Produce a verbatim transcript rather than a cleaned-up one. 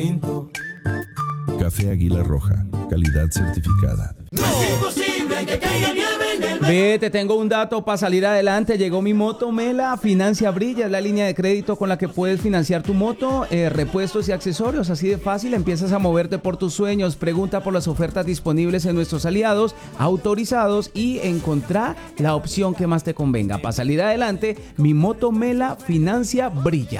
Café Águila Roja, calidad certificada. No es imposible que caiga nieve en el mar. Ve, te tengo un dato para salir adelante. Llegó mi moto Mela Financia Brilla, es la línea de crédito con la que puedes financiar tu moto, eh, repuestos y accesorios. Así de fácil empiezas a moverte por tus sueños. Pregunta por las ofertas disponibles en nuestros aliados autorizados y encontrá la opción que más te convenga. Para salir adelante, mi moto Mela Financia Brilla.